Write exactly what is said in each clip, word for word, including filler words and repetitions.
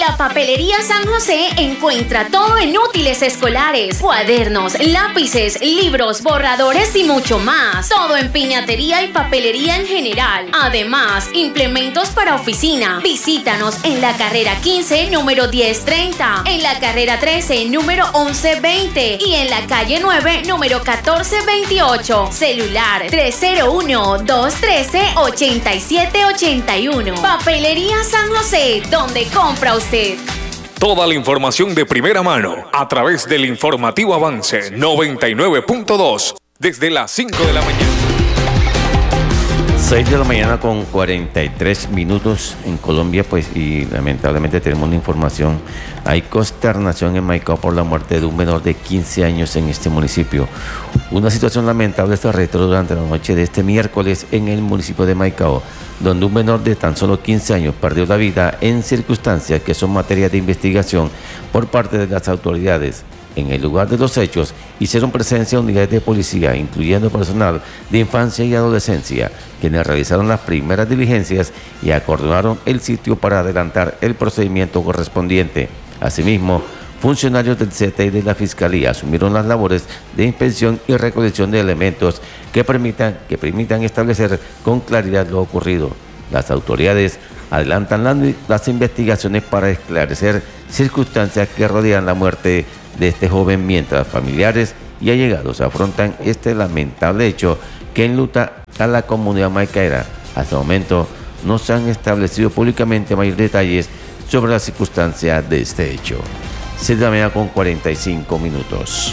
la Papelería San José encuentra todo en útiles escolares, cuadernos, lápices, libros, borradores y mucho más. Todo en piñatería y papelería en general. Además, implementos para oficina. Visítanos en la carrera quince, número diez treinta, en la carrera trece, número once veinte y en la calle nueve, número catorce veintiocho. Celular tres cero uno, dos uno tres, ocho siete ocho uno. Papelería San José, donde compra usted. Toda la información de primera mano a través del informativo Avance noventa y nueve punto dos desde las cinco de la mañana. seis de la mañana con cuarenta y tres minutos en Colombia, pues, y lamentablemente tenemos una información. Hay consternación en Maicao por la muerte de un menor de quince años en este municipio. Una situación lamentable se registró durante la noche de este miércoles en el municipio de Maicao, donde un menor de tan solo quince años perdió la vida en circunstancias que son materia de investigación por parte de las autoridades. En el lugar de los hechos hicieron presencia unidades de policía, incluyendo personal de infancia y adolescencia, quienes realizaron las primeras diligencias y acordonaron el sitio para adelantar el procedimiento correspondiente. Asimismo, funcionarios del C T I de la Fiscalía asumieron las labores de inspección y recolección de elementos que permitan, que permitan establecer con claridad lo ocurrido. Las autoridades adelantan las, las investigaciones para esclarecer circunstancias que rodean la muerte de este joven, mientras familiares y allegados afrontan este lamentable hecho que enluta a la comunidad maicaera. Hasta el momento no se han establecido públicamente mayores detalles sobre las circunstancias de este hecho. seis de la mañana con cuarenta y cinco minutos.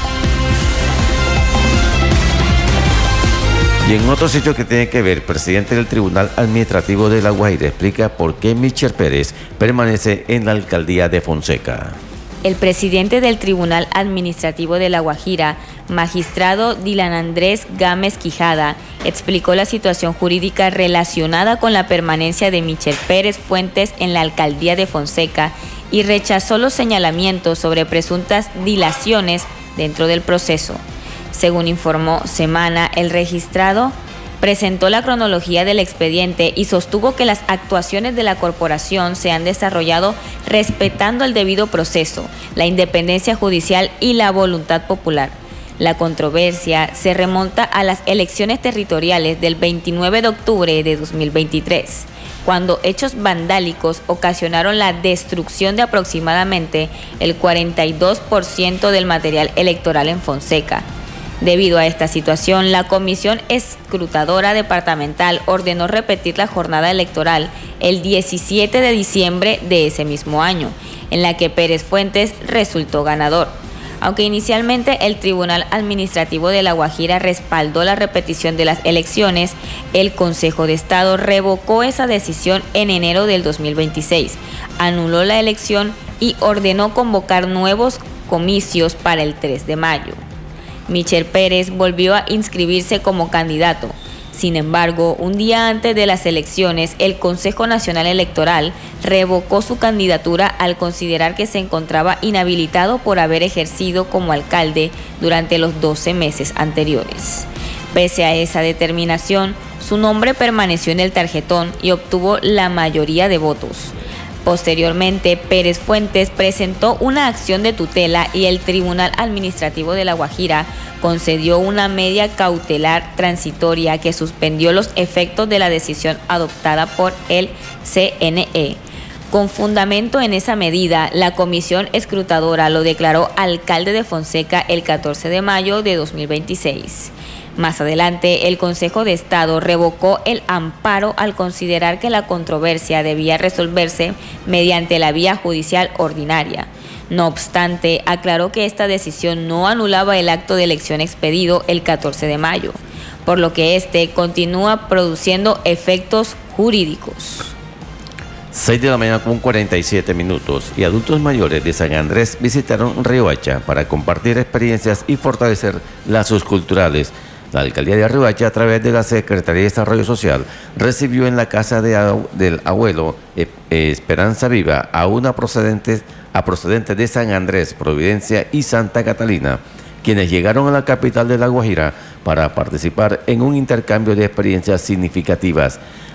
Y en otro sitio que tiene que ver, el presidente del Tribunal Administrativo de La Guajira explica por qué Michel Pérez permanece en la alcaldía de Fonseca. El presidente del Tribunal Administrativo de La Guajira, magistrado Dylan Andrés Gámez Quijada, explicó la situación jurídica relacionada con la permanencia de Michel Pérez Fuentes en la alcaldía de Fonseca y rechazó los señalamientos sobre presuntas dilaciones dentro del proceso. Según informó Semana, el registrado presentó la cronología del expediente y sostuvo que las actuaciones de la corporación se han desarrollado respetando el debido proceso, la independencia judicial y la voluntad popular. La controversia se remonta a las elecciones territoriales del veintinueve de octubre de dos mil veintitrés, cuando hechos vandálicos ocasionaron la destrucción de aproximadamente el cuarenta y dos por ciento del material electoral en Fonseca. Debido a esta situación, la Comisión Escrutadora Departamental ordenó repetir la jornada electoral el diecisiete de diciembre de ese mismo año, en la que Pérez Fuentes resultó ganador. Aunque inicialmente el Tribunal Administrativo de La Guajira respaldó la repetición de las elecciones, el Consejo de Estado revocó esa decisión en enero del dos mil veintiséis, anuló la elección y ordenó convocar nuevos comicios para el tres de mayo. Michel Pérez volvió a inscribirse como candidato. Sin embargo, un día antes de las elecciones, el Consejo Nacional Electoral revocó su candidatura al considerar que se encontraba inhabilitado por haber ejercido como alcalde durante los doce meses anteriores. Pese a esa determinación, su nombre permaneció en el tarjetón y obtuvo la mayoría de votos. Posteriormente, Pérez Fuentes presentó una acción de tutela y el Tribunal Administrativo de La Guajira concedió una medida cautelar transitoria que suspendió los efectos de la decisión adoptada por el C N E. Con fundamento en esa medida, la Comisión Escrutadora lo declaró alcalde de Fonseca el catorce de mayo de dos mil veintiséis. Más adelante, el Consejo de Estado revocó el amparo al considerar que la controversia debía resolverse mediante la vía judicial ordinaria. No obstante, aclaró que esta decisión no anulaba el acto de elección expedido el catorce de mayo, por lo que este continúa produciendo efectos jurídicos. seis de la mañana con cuarenta y siete minutos y adultos mayores de San Andrés visitaron Riohacha para compartir experiencias y fortalecer lazos culturales. La alcaldía de Riohacha, a través de la Secretaría de Desarrollo Social, recibió en la casa de, del abuelo eh, Esperanza Viva a una procedente, a procedentes de San Andrés, Providencia y Santa Catalina, quienes llegaron a la capital de La Guajira para participar en un intercambio de experiencias significativas.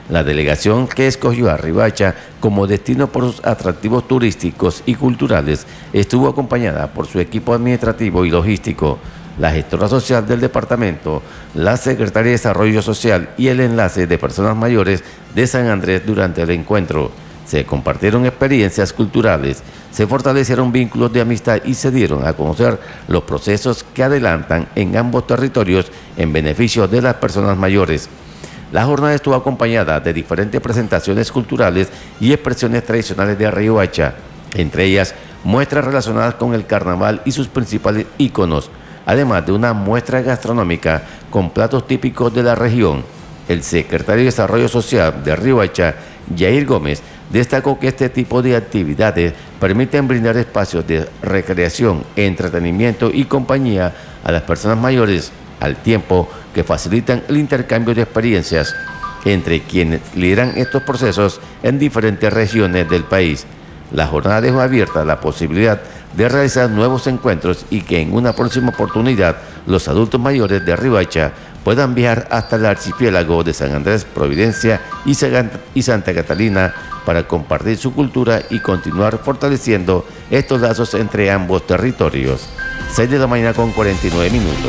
La delegación que escogió a Riohacha como destino por sus atractivos turísticos y culturales estuvo acompañada por su equipo administrativo y logístico, la gestora social del departamento, la secretaria de Desarrollo Social y el enlace de personas mayores de San Andrés. Durante el encuentro se compartieron experiencias culturales, se fortalecieron vínculos de amistad y se dieron a conocer los procesos que adelantan en ambos territorios en beneficio de las personas mayores. La jornada estuvo acompañada de diferentes presentaciones culturales y expresiones tradicionales de Riohacha, entre ellas muestras relacionadas con el carnaval y sus principales íconos, además de una muestra gastronómica con platos típicos de la región. El secretario de Desarrollo Social de Riohacha, Yair Gómez, destacó que este tipo de actividades permiten brindar espacios de recreación, entretenimiento y compañía a las personas mayores, al tiempo que facilitan el intercambio de experiencias entre quienes lideran estos procesos en diferentes regiones del país. La jornada dejó abierta la posibilidad de realizar nuevos encuentros y que en una próxima oportunidad los adultos mayores de Riohacha puedan viajar hasta el archipiélago de San Andrés, Providencia y Santa Catalina para compartir su cultura y continuar fortaleciendo estos lazos entre ambos territorios. seis de la mañana con cuarenta y nueve minutos.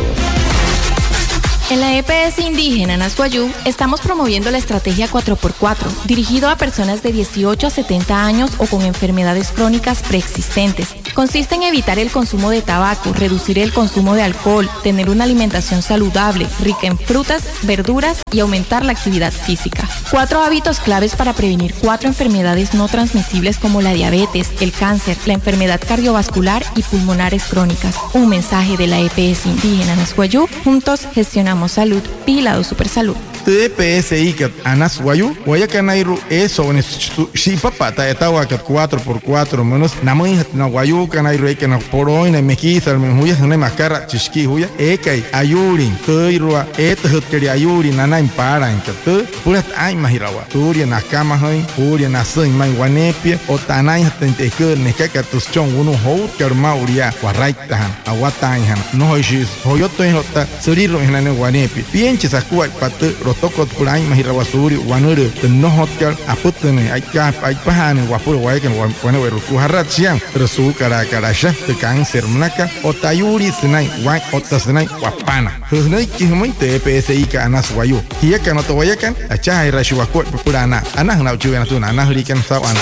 En la E P S indígena Anashuayú estamos promoviendo la estrategia cuatro por cuatro, dirigido a personas de dieciocho a setenta años o con enfermedades crónicas preexistentes. Consiste en evitar el consumo de tabaco, reducir el consumo de alcohol, tener una alimentación saludable, rica en frutas, verduras y aumentar la actividad física. Cuatro hábitos claves para prevenir cuatro enfermedades no transmisibles como la diabetes, el cáncer, la enfermedad cardiovascular y pulmonares crónicas. Un mensaje de la E P S indígena Anashuayú. Juntos gestionamos salud. Vigilado Supersalud. E P S I que Anashuayú, Guayacanairu, eso en Shipapata, etawa que cuatro por cuatro menos, Namuin, Nahuayú, Canairu, que no por hoy, en Mequiza, el Menjuya, en Macara, Chisqui, Huya, Ekay, Ayurin, Tuirua, Eto, Ayurin, Nana, en Para, en Catu, Purat, Ay, Mahirawa, Turia, Nakama, Puria, Nasun, Manguanepia, Otanay, Tentekur, Nekaka, Tuschon, uno, Hout, Kermauria, Guaraitahan, Aguatahan, no Hoshis, Hoyoto, Hota, Suriro, en la Guanepi, Pienches, Aquai, Patu, Rotokot, Puray, Mahirawasuri, Wanuru, no Hotkar, Aputene, Aikap, Aipahan, Wapur, Waken, Wanueru, Kuharatsian, Resu, Karakarasha, the Cáncer, Mnaka, Otayuri, Senai, Wak, Otasenai, Wapana, Husnai, Kihumente, E P S I, Anashuayú, Hiaka, no Towayakan, Achai, Rashuakot, Purana, Anahna, Chuganatuna, Anahlikan, Sawana.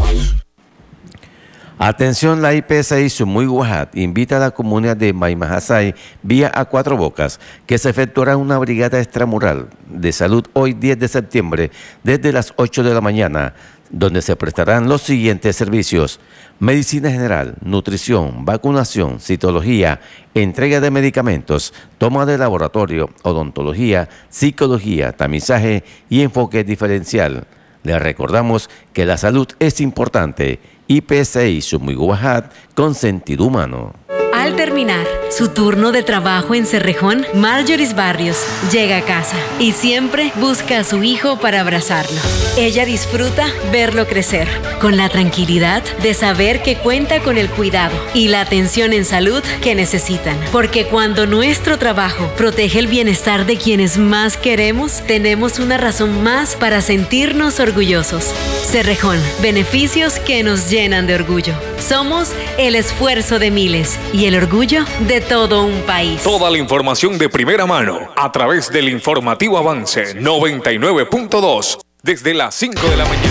Atención, la I P S I Sumuy Guajat invita a la comunidad de Maimajasay vía a Cuatro Bocas que se efectuará una brigada extramural de salud hoy diez de septiembre desde las ocho de la mañana, donde se prestarán los siguientes servicios: medicina general, nutrición, vacunación, citología, entrega de medicamentos, toma de laboratorio, odontología, psicología, tamizaje y enfoque diferencial. Les recordamos que la salud es importante. I P S I Sumuy Guajat con sentido humano. Al terminar su turno de trabajo en Cerrejón, Marjorie Barrios llega a casa y siempre busca a su hijo para abrazarlo. Ella disfruta verlo crecer, con la tranquilidad de saber que cuenta con el cuidado y la atención en salud que necesitan. Porque cuando nuestro trabajo protege el bienestar de quienes más queremos, tenemos una razón más para sentirnos orgullosos. Cerrejón, beneficios que nos llenan de orgullo. Somos el esfuerzo de miles y el orgullo de todo un país. Toda la información de primera mano a través del informativo Avance noventa y nueve punto dos desde las cinco de la mañana.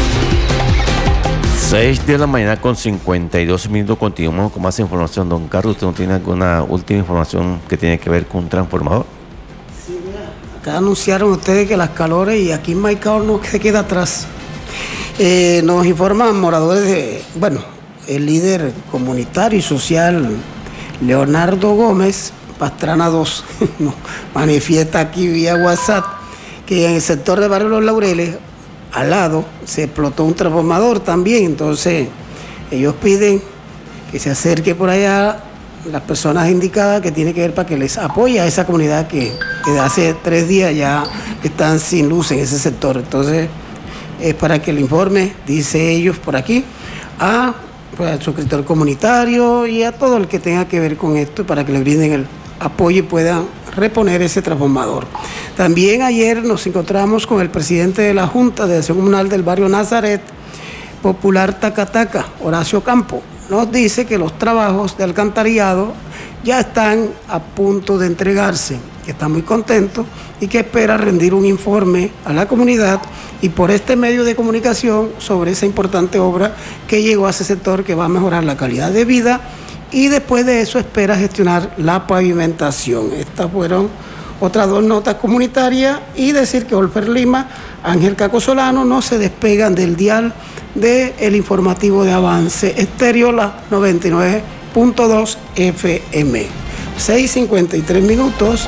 seis de la mañana con cincuenta y dos minutos. Continuamos con más información. Don Carlos, ¿usted no tiene alguna última información que tiene que ver con un transformador? Sí, mira, acá anunciaron ustedes que las calores y aquí en Maicao no se queda atrás. Eh, nos informan moradores de, bueno, el líder comunitario y social Leonardo Gómez, Pastrana dos, no, manifiesta aquí vía WhatsApp que en el sector de Barrio Los Laureles, al lado, se explotó un transformador también. Entonces, ellos piden que se acerque por allá las personas indicadas que tienen que ver para que les apoye a esa comunidad que desde hace tres días ya están sin luz en ese sector. Entonces, es para que le informe, dice ellos por aquí, a pues, al suscriptor comunitario y a todo el que tenga que ver con esto para que le brinden el apoyo y puedan reponer ese transformador. También ayer nos encontramos con el presidente de la Junta de Acción Comunal del barrio Nazaret, Popular Tacataca, Horacio Campo. Nos dice que los trabajos de alcantarillado ya están a punto de entregarse, que está muy contento y que espera rendir un informe a la comunidad y por este medio de comunicación sobre esa importante obra que llegó a ese sector que va a mejorar la calidad de vida y después de eso espera gestionar la pavimentación. Estas fueron otras dos notas comunitarias y decir que Olfer Lima, Ángel Caco Solano no se despegan del dial del informativo de Avance Estéreo, la noventa y nueve punto dos F M. seis cincuenta y tres minutos.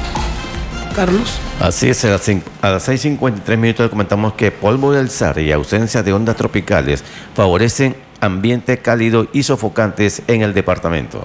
Carlos. Así es, a las, a las seis cincuenta y tres minutos comentamos que polvo del Sahara y ausencia de ondas tropicales favorecen ambiente cálido y sofocantes en el departamento.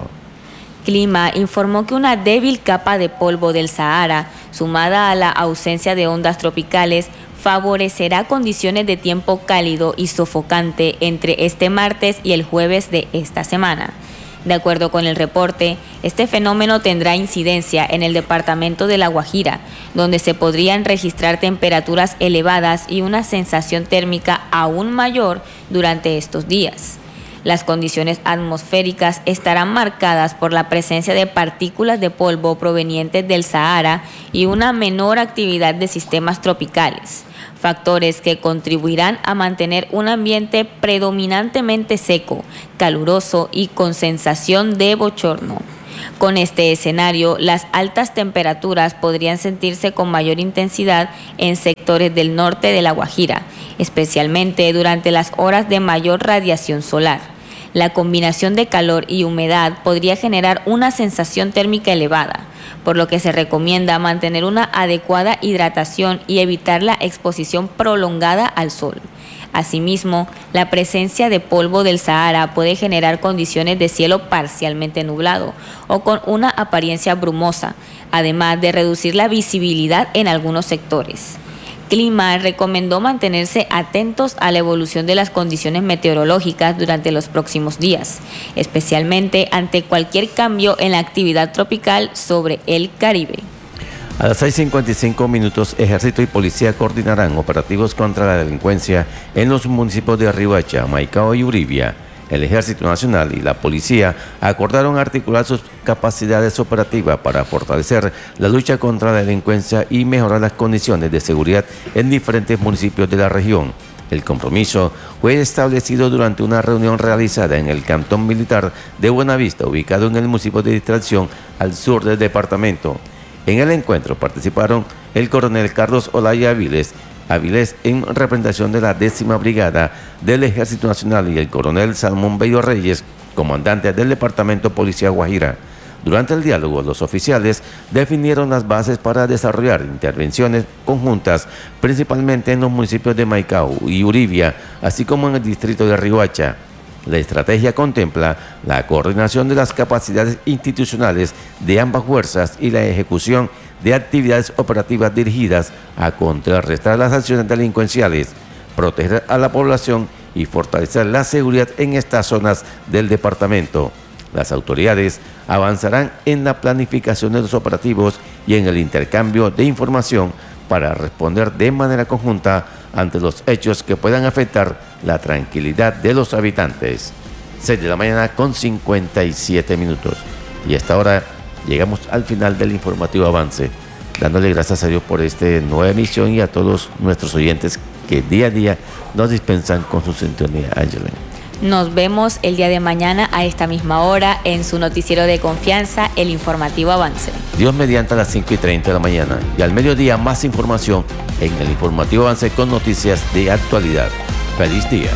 Clima informó que una débil capa de polvo del Sahara, sumada a la ausencia de ondas tropicales, favorecerá condiciones de tiempo cálido y sofocante entre este martes y el jueves de esta semana. De acuerdo con el reporte, este fenómeno tendrá incidencia en el departamento de La Guajira, donde se podrían registrar temperaturas elevadas y una sensación térmica aún mayor durante estos días. Las condiciones atmosféricas estarán marcadas por la presencia de partículas de polvo provenientes del Sahara y una menor actividad de sistemas tropicales, factores que contribuirán a mantener un ambiente predominantemente seco, caluroso y con sensación de bochorno. Con este escenario, las altas temperaturas podrían sentirse con mayor intensidad en sectores del norte de La Guajira, especialmente durante las horas de mayor radiación solar. La combinación de calor y humedad podría generar una sensación térmica elevada, por lo que se recomienda mantener una adecuada hidratación y evitar la exposición prolongada al sol. Asimismo, la presencia de polvo del Sahara puede generar condiciones de cielo parcialmente nublado o con una apariencia brumosa, además de reducir la visibilidad en algunos sectores. Clima recomendó mantenerse atentos a la evolución de las condiciones meteorológicas durante los próximos días, especialmente ante cualquier cambio en la actividad tropical sobre el Caribe. A las seis cincuenta y cinco minutos, Ejército y Policía coordinarán operativos contra la delincuencia en los municipios de Riohacha, Maicao y Uribia. El Ejército Nacional y la Policía acordaron articular sus capacidades operativas para fortalecer la lucha contra la delincuencia y mejorar las condiciones de seguridad en diferentes municipios de la región. El compromiso fue establecido durante una reunión realizada en el Cantón Militar de Buenavista, ubicado en el municipio de Distracción al sur del departamento. En el encuentro participaron el coronel Carlos Olaya Avilés, Avilés en representación de la décima brigada del Ejército Nacional y el coronel Salmón Bello Reyes, comandante del Departamento Policía Guajira. Durante el diálogo, los oficiales definieron las bases para desarrollar intervenciones conjuntas, principalmente en los municipios de Maicao y Uribia, así como en el distrito de Riohacha. La estrategia contempla la coordinación de las capacidades institucionales de ambas fuerzas y la ejecución de actividades operativas dirigidas a contrarrestar las acciones delincuenciales, proteger a la población y fortalecer la seguridad en estas zonas del departamento. Las autoridades avanzarán en la planificación de los operativos y en el intercambio de información para responder de manera conjunta ante los hechos que puedan afectar la tranquilidad de los habitantes. seis de la mañana con cincuenta y siete minutos. Y a esta hora llegamos al final del informativo Avance, dándole gracias a Dios por esta nueva emisión y a todos nuestros oyentes que día a día nos dispensan con su sintonía. Ángela. Nos vemos el día de mañana a esta misma hora en su noticiero de confianza, el informativo Avance. Dios mediante a las cinco y treinta de la mañana y al mediodía más información en el informativo Avance con noticias de actualidad. Feliz día.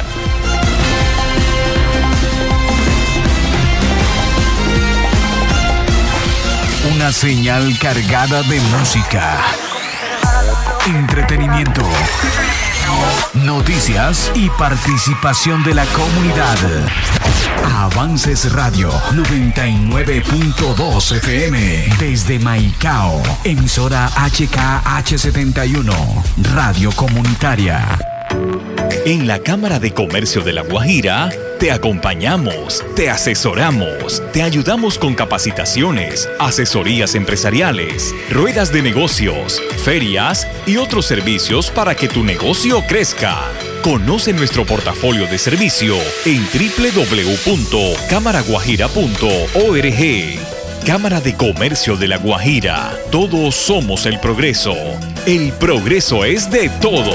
Una señal cargada de música, entretenimiento, noticias y participación de la comunidad. Avances Radio noventa y nueve punto dos F M desde Maicao, emisora H K H setenta y uno, radio comunitaria. En la Cámara de Comercio de La Guajira Te acompañamos, te asesoramos, te ayudamos con capacitaciones, asesorías empresariales, ruedas de negocios, ferias y otros servicios para que tu negocio crezca. Conoce nuestro portafolio de servicio en doble u doble u doble u punto cámara guajira punto org. Cámara de Comercio de La Guajira. Todos somos el progreso. El progreso es de todos.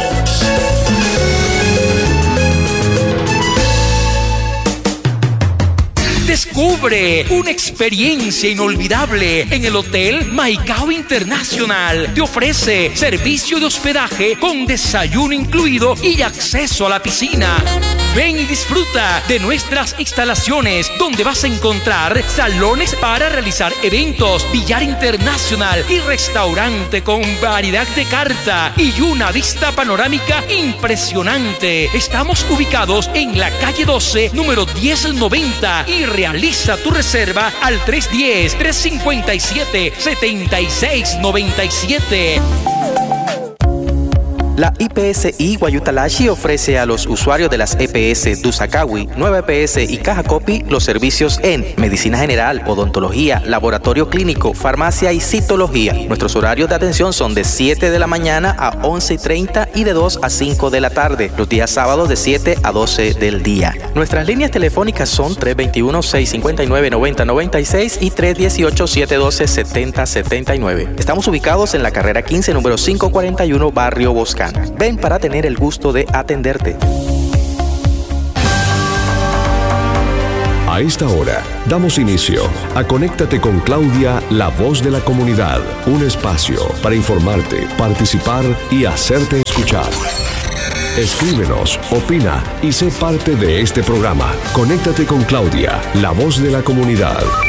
Descubre una experiencia inolvidable en el Hotel Maicao International. Te ofrece servicio de hospedaje con desayuno incluido y acceso a la piscina. Ven y disfruta de nuestras instalaciones, donde vas a encontrar salones para realizar eventos, billar internacional y restaurante con variedad de carta y una vista panorámica impresionante. Estamos ubicados en la calle doce, número diez noventa, y realiza tu reserva al tres uno cero, tres cinco siete, siete seis nueve siete. La I P S I Guayutalashi ofrece a los usuarios de las E P S Dusacawi, Nueva E P S y Caja Copy los servicios en medicina general, odontología, laboratorio clínico, farmacia y citología. Nuestros horarios de atención son de siete de la mañana a once y treinta y de dos a cinco de la tarde. Los días sábados de siete a doce del día. Nuestras líneas telefónicas son tres dos uno, seis cinco nueve, nueve cero nueve seis y tres uno ocho, siete uno dos, siete cero siete nueve. Estamos ubicados en la carrera quince, número quinientos cuarenta y uno, Barrio Boscán. Ven para tener el gusto de atenderte. A esta hora, damos inicio a Conéctate con Claudia, la voz de la comunidad. Un espacio para informarte, participar y hacerte escuchar. Escríbenos, opina y sé parte de este programa. Conéctate con Claudia, la voz de la comunidad.